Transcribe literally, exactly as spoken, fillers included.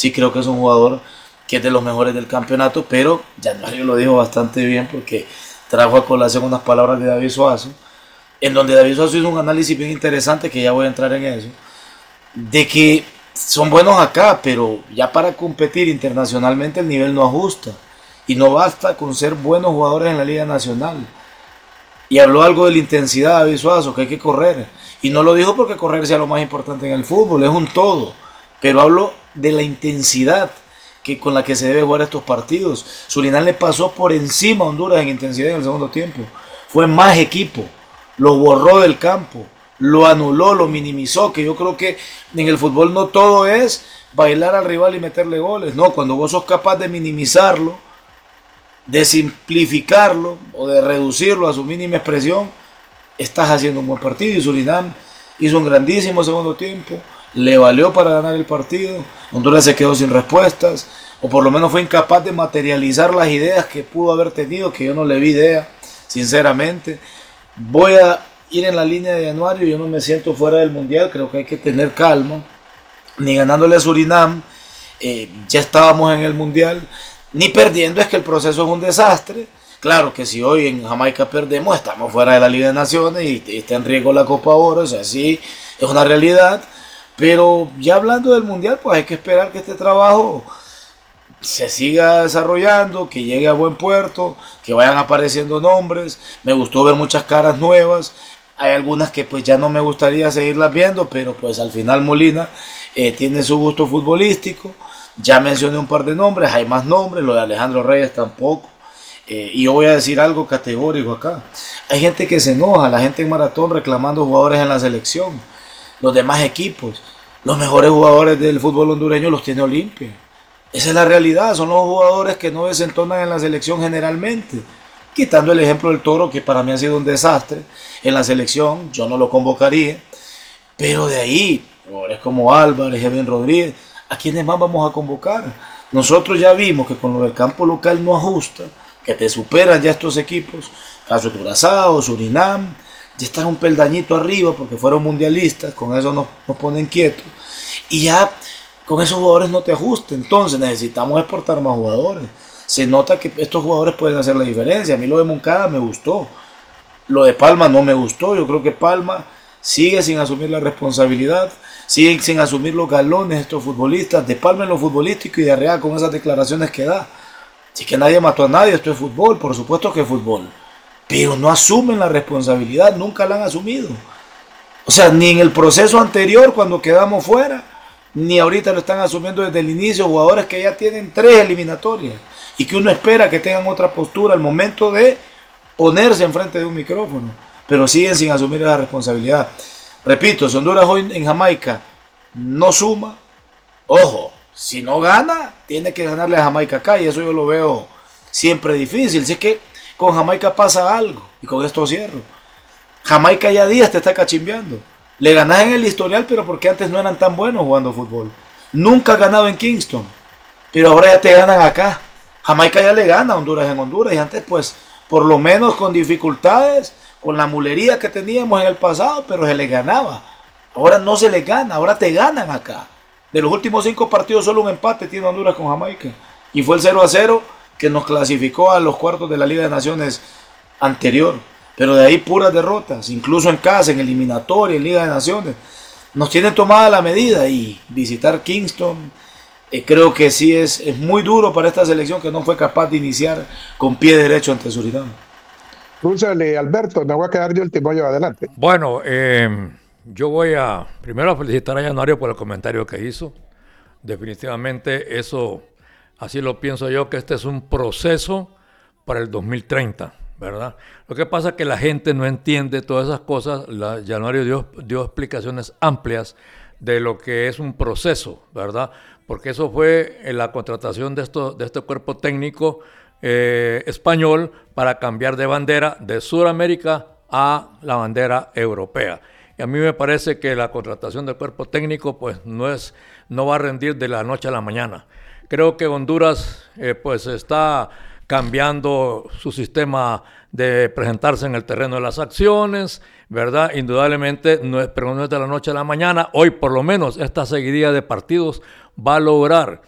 sí creo que es un jugador que es de los mejores del campeonato, pero Januario lo dijo bastante bien porque trajo a colación unas palabras de David Suazo, en donde David Suazo hizo un análisis bien interesante, que ya voy a entrar en eso, de que son buenos acá, pero ya para competir internacionalmente el nivel no ajusta. Y no basta con ser buenos jugadores en la Liga Nacional. Y habló algo de la intensidad, David Suazo, que hay que correr. Y no lo dijo porque correr sea lo más importante en el fútbol, es un todo. Pero habló de la intensidad que, con la que se debe jugar estos partidos. Surinam le pasó por encima a Honduras en intensidad en el segundo tiempo. Fue más equipo, lo borró del campo, lo anuló, lo minimizó, que yo creo que en el fútbol no todo es bailar al rival y meterle goles. No, cuando vos sos capaz de minimizarlo, de simplificarlo o de reducirlo a su mínima expresión, estás haciendo un buen partido. Y Surinam hizo un grandísimo segundo tiempo, le valió para ganar el partido. Honduras se quedó sin respuestas, o por lo menos fue incapaz de materializar las ideas que pudo haber tenido, que yo no le vi idea, sinceramente. Voy a ir en la línea de Januario, yo no me siento fuera del mundial, creo que hay que tener calma, ni ganándole a Surinam, eh, ya estábamos en el mundial, ni perdiendo, es que el proceso es un desastre. Claro que si hoy en Jamaica perdemos, estamos fuera de la Liga de Naciones y, y está en riesgo la Copa Oro, o sea, sí, es una realidad. Pero ya hablando del mundial, pues hay que esperar que este trabajo se siga desarrollando, que llegue a buen puerto, que vayan apareciendo nombres. Me gustó ver muchas caras nuevas. Hay algunas que pues ya no me gustaría seguirlas viendo, pero pues al final Molina eh, tiene su gusto futbolístico. Ya mencioné un par de nombres, hay más nombres, lo de Alejandro Reyes tampoco. Eh, y yo voy a decir algo categórico acá. Hay gente que se enoja, la gente en Maratón reclamando jugadores en la selección. Los demás equipos, los mejores jugadores del fútbol hondureño los tiene Olimpia. Esa es la realidad, son los jugadores que no desentonan en la selección generalmente. Quitando el ejemplo del Toro, que para mí ha sido un desastre en la selección, yo no lo convocaría. Pero de ahí, jugadores como Álvarez, Evan Rodríguez, ¿a quiénes más vamos a convocar? Nosotros ya vimos que con lo del campo local no ajusta, que te superan ya estos equipos, caso Curazao, Surinam, ya están un peldañito arriba porque fueron mundialistas, con eso nos, nos ponen quietos, y ya con esos jugadores no te ajustes. Entonces necesitamos exportar más jugadores. Se nota que estos jugadores pueden hacer la diferencia. A mí lo de Moncada me gustó, lo de Palma no me gustó. Yo creo que Palma sigue sin asumir la responsabilidad, sigue sin asumir los galones estos futbolistas, de Palma en lo futbolístico y de Arreaga con esas declaraciones que da. Así que nadie mató a nadie, esto es fútbol, por supuesto que es fútbol, pero no asumen la responsabilidad, nunca la han asumido. O sea, ni en el proceso anterior cuando quedamos fuera, ni ahorita lo están asumiendo desde el inicio, jugadores que ya tienen tres eliminatorias y que uno espera que tengan otra postura al momento de ponerse enfrente de un micrófono, pero siguen sin asumir la responsabilidad. Repito, si Honduras hoy en Jamaica no suma, ojo, si no gana, tiene que ganarle a Jamaica acá, y eso yo lo veo siempre difícil. Si es que con Jamaica pasa algo, y con esto cierro. Jamaica ya días te está cachimbeando. Le ganás en el historial, pero porque antes no eran tan buenos jugando fútbol. Nunca has ganado en Kingston, pero ahora ya te ganan acá. Jamaica ya le gana a Honduras en Honduras, y antes pues, por lo menos con dificultades, con la mulería que teníamos en el pasado, pero se le ganaba. Ahora no se le gana, ahora te ganan acá. De los últimos cinco partidos, solo un empate tiene Honduras con Jamaica, y fue el cero a cero que nos clasificó a los cuartos de la Liga de Naciones anterior. Pero de ahí puras derrotas, incluso en casa, en eliminatoria, en Liga de Naciones. Nos tienen tomada la medida, y visitar Kingston eh, creo que sí es, es muy duro para esta selección, que no fue capaz de iniciar con pie derecho ante Surinam. Rúchale, Alberto, me voy a quedar yo el último yo, adelante. Bueno, eh, yo voy a primero a felicitar a Januario por el comentario que hizo. Definitivamente eso, así lo pienso yo, que este es un proceso para el dos mil treinta, ¿verdad? Lo que pasa es que la gente no entiende todas esas cosas. La, Januario dio, dio explicaciones amplias de lo que es un proceso, ¿verdad? Porque eso fue en la contratación de, esto, de este cuerpo técnico eh, español para cambiar de bandera de Sudamérica a la bandera europea. Y a mí me parece que la contratación del cuerpo técnico pues no, es, no va a rendir de la noche a la mañana. Creo que Honduras eh, pues está cambiando su sistema de presentarse en el terreno de las acciones, ¿verdad? Indudablemente, no es, pero no es de la noche a la mañana. Hoy, por lo menos, esta seguidilla de partidos va a lograr